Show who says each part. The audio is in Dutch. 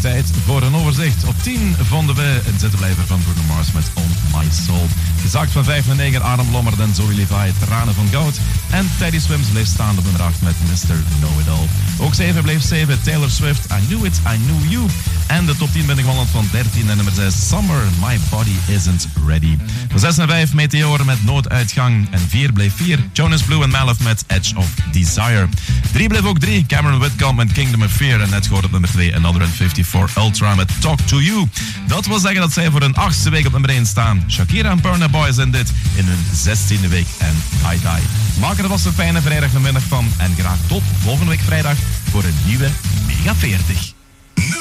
Speaker 1: Tijd voor een overzicht. Op 10 vonden we een zittenblijver van Bruno Mars met On My Soul. Gezakt van 5 naar 9 Adam Lommer en Zoe Levi, Tranen van Goud. En Teddy Swims bleef staan op nummer 8 met Mr. Know-It-All. Ook 7 bleef 7 Taylor Swift, I Knew It, I Knew You. En de top 10 ben ik gewandeld van 13 naar nummer 6 Summer, My Body Isn't Ready. Van 6 naar 5 Meteor met Nooduitgang. En 4 bleef 4 Jonas Blue en Malef met Edge of Desire. 3 bleef ook 3 Cameron Whitcomb met Kingdom of Fear. En net gehoord op nummer 2 Another 54 Ultra met Talk to You. Dat wil zeggen dat zij voor hun 8e week op nummer 1 staan. Shakira en Burna Boy zijn dit in hun 16e week en Die Die. Maak er vast een fijne vrijdagmiddag van. En graag tot volgende week vrijdag voor een nieuwe Mega 40.